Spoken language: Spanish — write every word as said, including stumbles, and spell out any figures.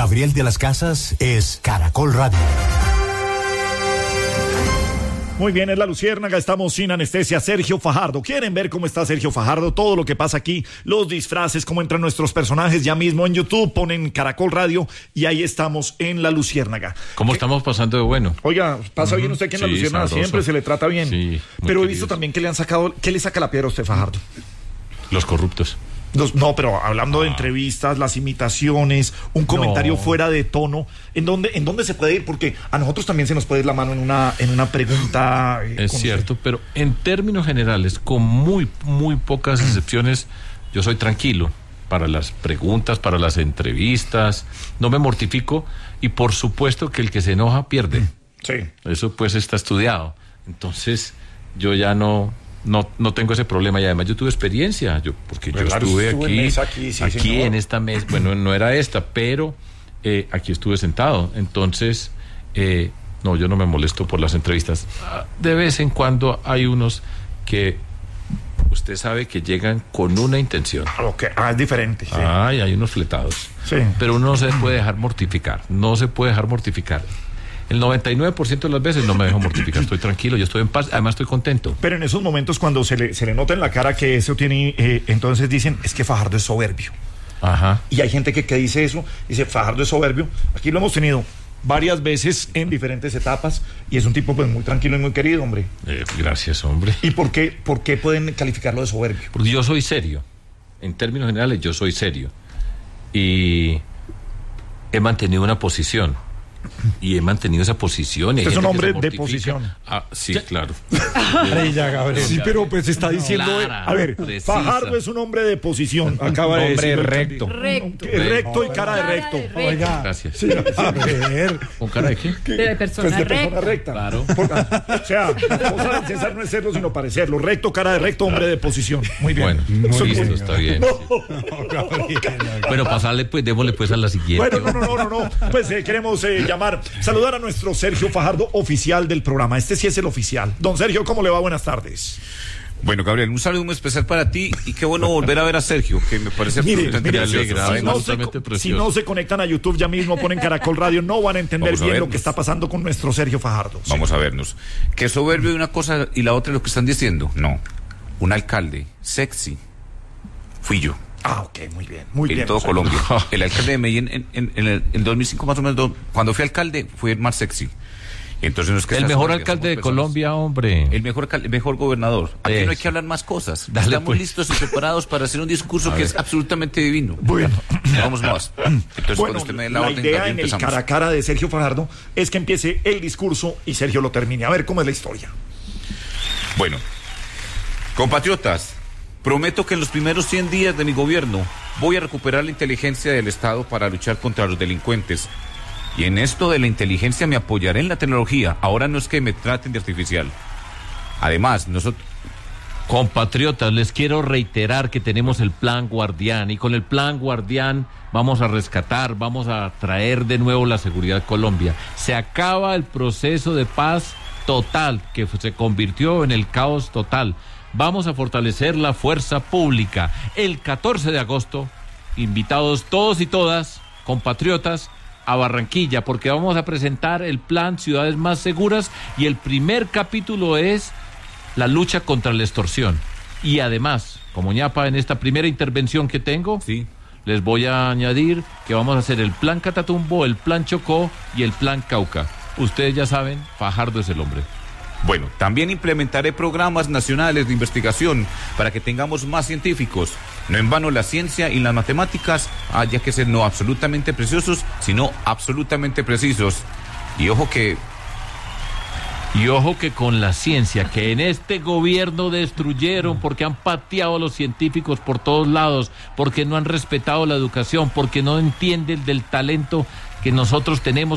Gabriel de las Casas es Caracol Radio. Muy bien, es La Luciérnaga, estamos sin anestesia. Sergio Fajardo, ¿quieren ver cómo está Sergio Fajardo? Todo lo que pasa aquí, los disfraces, cómo entran nuestros personajes, ya mismo en YouTube ponen Caracol Radio y ahí estamos en La Luciérnaga. ¿Cómo estamos pasando de bueno? Oiga, pasa uh-huh. bien usted que en sí, La Luciérnaga sabroso. Siempre se le trata bien. Sí, pero he visto queridos. También que le han sacado, ¿qué le saca la piedra a usted, Fajardo? Los corruptos. Los, no, pero hablando ah. de entrevistas, las imitaciones, un comentario no. fuera de tono, ¿en dónde, ¿en dónde se puede ir? Porque a nosotros también se nos puede ir la mano en una, en una pregunta. Eh, es cierto, usted. Pero en términos generales, con muy, muy pocas excepciones, yo soy tranquilo para las preguntas, para las entrevistas, no me mortifico y por supuesto que el que se enoja pierde. Sí. Eso pues está estudiado. Entonces, yo ya no... No, no tengo ese problema y además yo tuve experiencia, yo porque yo claro, estuve aquí, en aquí, sí, aquí en esta mesa, bueno, no era esta, pero eh, aquí estuve sentado, entonces, eh, no, yo no me molesto por las entrevistas. De vez en cuando hay unos que usted sabe que llegan con una intención. Okay. Ah, es diferente. Sí. Ay, hay unos fletados. Sí. Pero uno no se puede dejar mortificar, no se puede dejar mortificar. El noventa y nueve por ciento de las veces no me dejo mortificar, estoy tranquilo, yo estoy en paz, además estoy contento. Pero en esos momentos cuando se le, se le nota en la cara que eso tiene, eh, entonces dicen, es que Fajardo es soberbio. Ajá. Y hay gente que, que dice eso, dice, Fajardo es soberbio. Aquí lo hemos tenido varias veces en diferentes etapas y es un tipo pues muy tranquilo y muy querido, hombre. Eh, gracias, hombre. ¿Y por qué, por qué pueden calificarlo de soberbio? Porque yo soy serio, en términos generales yo soy serio y he mantenido una posición. Y he mantenido esa posición. Usted es un hombre de posición. Ah, sí, claro. Ya, Gabriel. Sí, pero pues está diciendo. Clara, a ver, precisa. Fajardo es un hombre de posición. Acaba de decir. Recto. Recto. Recto y cara de recto. Oiga. Gracias. Sí, a ver. ¿Con cara de qué? De persona, pues de recta. persona recta. Claro. Porque, o sea, la cosa de César no es serlo, sino parecerlo. Recto, cara de recto, hombre de posición. Muy bien. Bueno, muy listo, está bien. No. Sí. Bueno, pasarle, pues, démosle pues a la siguiente. Bueno, no, no, no, no, no. Pues eh, queremos eh, llamar, saludar a nuestro Sergio Fajardo, oficial del programa. Este sí es el oficial. Don Sergio, ¿cómo le va? Buenas tardes. Bueno, Gabriel, un saludo muy especial para ti y qué bueno volver a ver a Sergio, que me parece mire, absolutamente mire, alegrado. si, no se, si no se conectan a YouTube ya mismo, ponen Caracol Radio, no van a entender Vamos a bien vernos. lo que está pasando con nuestro Sergio Fajardo. Vamos sí. a vernos. Que soberbio de una cosa y la otra es lo que están diciendo. No, un alcalde sexy fui yo. Ah, ok, muy bien, muy en bien. todo Colombia. El alcalde de Medellín en, en, en el en dos mil cinco más o menos, cuando fui alcalde, fue el más sexy. Entonces no es que el mejor alcalde de personas. Colombia, hombre. El mejor el mejor gobernador. Aquí Eso. no hay que hablar más cosas. Dale, Estamos pues. listos y preparados para hacer un discurso que es absolutamente divino. Bueno, vamos más. Entonces, bueno, cuando usted me dé la, la orden, idea Gabriel, en el empezamos. cara a cara de Sergio Fajardo es que empiece el discurso y Sergio lo termine. A ver cómo es la historia. Bueno, compatriotas, prometo que en los primeros cien días de mi gobierno voy a recuperar la inteligencia del Estado para luchar contra los delincuentes. Y en esto de la inteligencia me apoyaré en la tecnología. Ahora no es que me traten de artificial. Además, nosotros... Compatriotas, les quiero reiterar que tenemos el Plan Guardián y con el Plan Guardián vamos a rescatar, vamos a traer de nuevo la seguridad a Colombia. Se acaba el proceso de paz total que se convirtió en el caos total. Vamos a fortalecer la fuerza pública. El catorce de agosto, invitados todos y todas, compatriotas, a Barranquilla, porque vamos a presentar el plan Ciudades Más Seguras y el primer capítulo es la lucha contra la extorsión. Y además, como ñapa en esta primera intervención que tengo, Sí. les voy a añadir que vamos a hacer el plan Catatumbo, el plan Chocó y el plan Cauca. Ustedes ya saben, Fajardo es el hombre. Bueno, también implementaré programas nacionales de investigación para que tengamos más científicos. No en vano la ciencia y las matemáticas haya que ser no absolutamente preciosos, sino absolutamente precisos. Y ojo que... Y ojo que con la ciencia, que en este gobierno destruyeron porque han pateado a los científicos por todos lados, porque no han respetado la educación, porque no entienden del talento que nosotros tenemos